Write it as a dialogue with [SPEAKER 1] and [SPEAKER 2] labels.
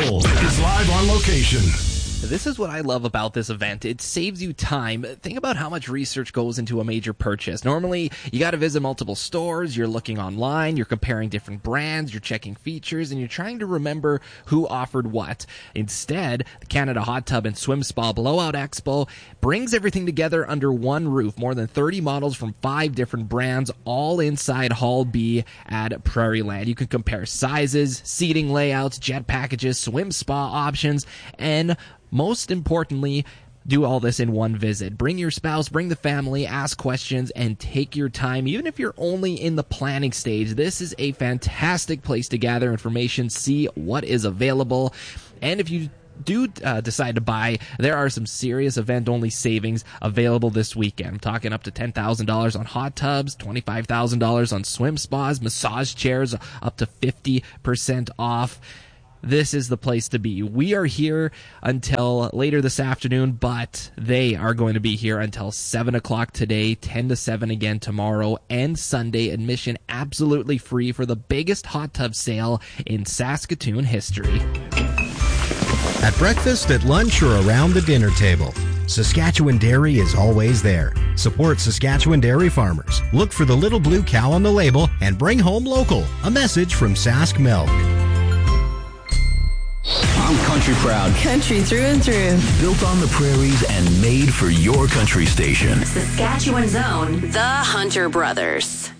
[SPEAKER 1] Local is live on location.
[SPEAKER 2] This is what I love about this event. It saves you time. Think about how much research goes into a major purchase. Normally, you got to visit multiple stores, you're looking online, you're comparing different brands, you're checking features, and you're trying to remember who offered what. Instead, the Canada Hot Tub and Swim Spa Blowout Expo brings everything together under one roof. More than 30 models from 5 different brands, all inside Hall B at Prairieland. You can compare sizes, seating layouts, jet packages, swim spa options, and most importantly, do all this in one visit. Bring your spouse, bring the family, ask questions, and take your time. Even if you're only in the planning stage, this is a fantastic place to gather information, see what is available, and if you do decide to buy, there are some serious event-only savings available this weekend. I'm talking up to $10,000 on hot tubs, $25,000 on swim spas, massage chairs, up to 50% off. This is the place to be. We are here until later this afternoon, but they are going to be here until 7 o'clock today, 10 to 7 again tomorrow, and Sunday. Admission absolutely free for the biggest hot tub sale in Saskatoon history.
[SPEAKER 3] At breakfast, at lunch, or around the dinner table, Saskatchewan Dairy is always there. Support Saskatchewan dairy farmers. Look for the little blue cow on the label and bring home local. A message from Sask Milk.
[SPEAKER 4] I'm country proud.
[SPEAKER 5] Country through and through.
[SPEAKER 4] Built on the prairies and made for your country station.
[SPEAKER 5] Saskatchewan's own, The Hunter Brothers.